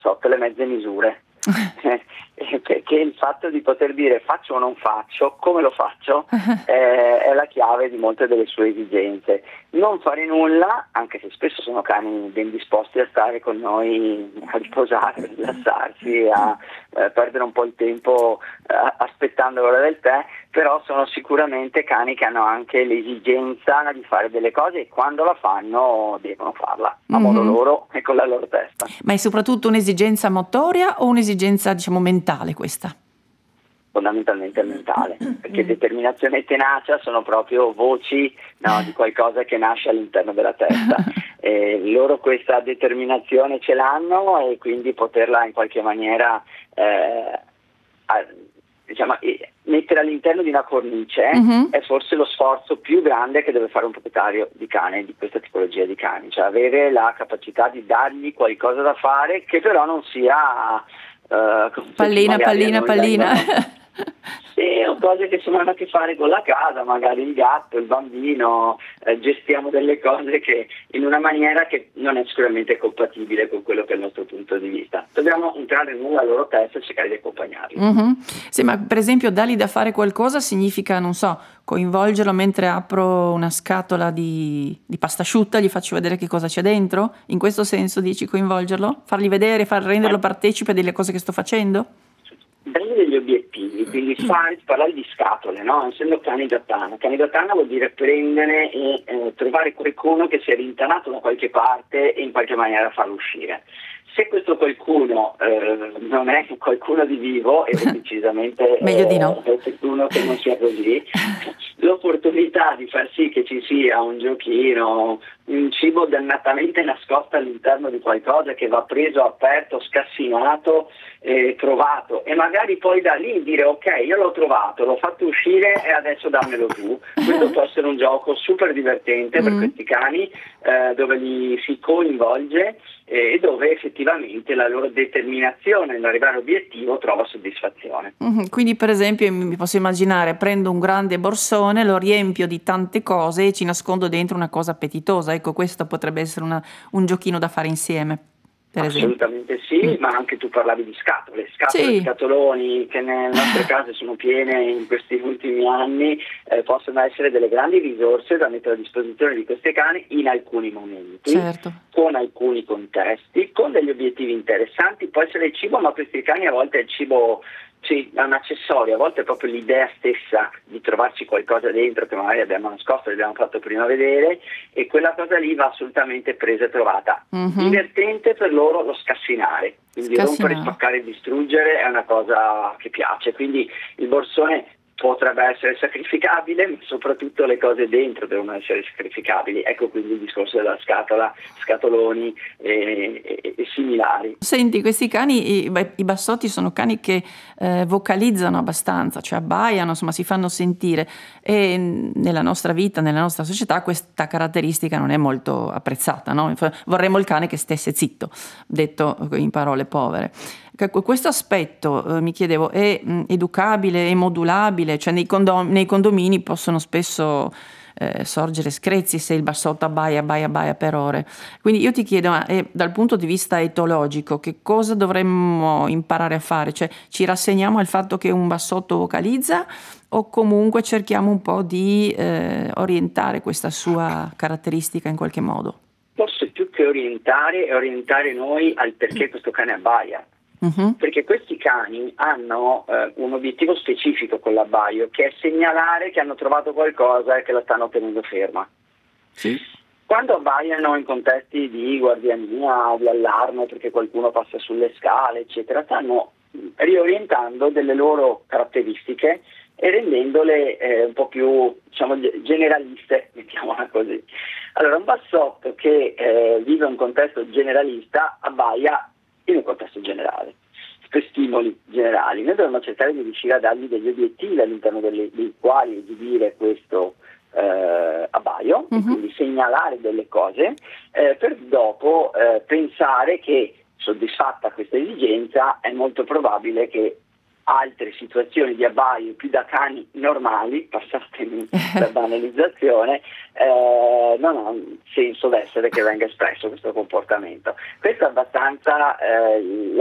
sotto le mezze misure. Perché il fatto di poter dire faccio o non faccio, come lo faccio, è la chiave di molte delle sue esigenze. Non fare nulla, anche se spesso sono cani ben disposti a stare con noi, a riposare, a rilassarsi, a perdere un po' il tempo aspettando l'ora del tè, però sono sicuramente cani che hanno anche l'esigenza di fare delle cose e quando la fanno devono farla a modo loro e con la loro testa. Ma è soprattutto un'esigenza motoria o un'esigenza, diciamo, mentale questa? Fondamentalmente mentale, perché determinazione e tenacia sono proprio voci, no, di qualcosa che nasce all'interno della testa. Loro questa determinazione ce l'hanno e quindi poterla in qualche maniera mettere all'interno di una cornice è forse lo sforzo più grande che deve fare un proprietario di cane, di questa tipologia di cani, cioè avere la capacità di dargli qualcosa da fare che però non sia pallina. Sì, o cose che hanno a che fare con la casa, magari il gatto, il bambino, gestiamo delle cose che in una maniera che non è sicuramente compatibile con quello che è il nostro punto di vista. Dobbiamo entrare nella loro testa e cercare di accompagnarli. Sì, ma per esempio dargli da fare qualcosa significa, non so, coinvolgerlo mentre apro una scatola di pasta asciutta, gli faccio vedere che cosa c'è dentro? In questo senso dici coinvolgerlo? Fargli vedere, renderlo partecipe delle cose che sto facendo? Dargli degli obiettivi, quindi parlare di scatole, no? Essendo cani da tana. Cani da tana vuol dire prendere e trovare qualcuno che si è rintanato da qualche parte e in qualche maniera farlo uscire. Se questo qualcuno non è qualcuno di vivo, e decisamente meglio di no, è qualcuno che non sia così, l'opportunità di far sì che ci sia un giochino, un cibo dannatamente nascosto all'interno di qualcosa che va preso, aperto, scassinato, trovato, e magari poi da lì dire ok, io l'ho trovato, l'ho fatto uscire e adesso dammelo tu. Questo può essere un gioco super divertente per questi cani, dove li si coinvolge e dove effettivamente la loro determinazione nell'arrivare all'obiettivo trova soddisfazione. Quindi per esempio mi posso immaginare, prendo un grande borsone, lo riempio di tante cose e ci nascondo dentro una cosa appetitosa. Ecco, questo potrebbe essere un giochino da fare insieme, per Assolutamente esempio. Sì, ma anche tu parlavi di scatole, Sì. scatoloni che nelle nostre case sono piene in questi ultimi anni, possono essere delle grandi risorse da mettere a disposizione di questi cani in alcuni momenti, certo, con alcuni contesti, con degli obiettivi interessanti. Può essere il cibo, ma questi cani a volte il cibo sì, è un accessorio, a volte è proprio l'idea stessa di trovarci qualcosa dentro che magari abbiamo nascosto, l'abbiamo fatto prima vedere, e quella cosa lì va assolutamente presa e trovata. Divertente per loro lo scassinare, quindi rompere, spaccare e distruggere è una cosa che piace, quindi il borsone potrebbe essere sacrificabile, ma soprattutto le cose dentro devono essere sacrificabili. Ecco quindi il discorso della scatola, scatoloni e similari. Senti, questi cani, i bassotti sono cani che vocalizzano abbastanza, cioè abbaiano, insomma si fanno sentire, e nella nostra vita, nella nostra società questa caratteristica non è molto apprezzata, no? Vorremmo il cane che stesse zitto, detto in parole povere. Questo aspetto, mi chiedevo, è educabile, è modulabile? Cioè nei condomini possono spesso sorgere screzi se il bassotto abbaia per ore. Quindi io ti chiedo, dal punto di vista etologico, che cosa dovremmo imparare a fare? Cioè ci rassegniamo al fatto che un bassotto vocalizza o comunque cerchiamo un po' di orientare questa sua caratteristica in qualche modo? Forse più che orientare, è orientare noi al perché questo cane abbaia. Perché questi cani hanno un obiettivo specifico con l'abbaio, che è segnalare che hanno trovato qualcosa e che la stanno tenendo ferma. Sì. Quando abbaiano in contesti di guardiania, di allarme perché qualcuno passa sulle scale, eccetera, stanno riorientando delle loro caratteristiche e rendendole un po' più, diciamo, generaliste, mettiamola così. Allora, un bassotto che vive un contesto generalista abbaia in un contesto generale, per stimoli generali. Noi dobbiamo cercare di riuscire a dargli degli obiettivi all'interno dei quali esibire questo abbaio, e quindi segnalare delle cose, per dopo pensare che, soddisfatta questa esigenza, è molto probabile che altre situazioni di abbaio più da cani normali, passatemi la banalizzazione, non ha un senso d'essere che venga espresso questo comportamento. Questo è abbastanza